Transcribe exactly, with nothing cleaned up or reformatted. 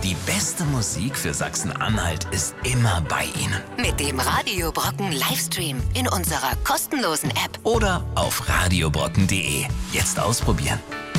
Die beste Musik für Sachsen-Anhalt ist immer bei Ihnen. Mit dem Radio Brocken Livestream in unserer kostenlosen App. Oder auf radiobrocken punkt de. Jetzt ausprobieren.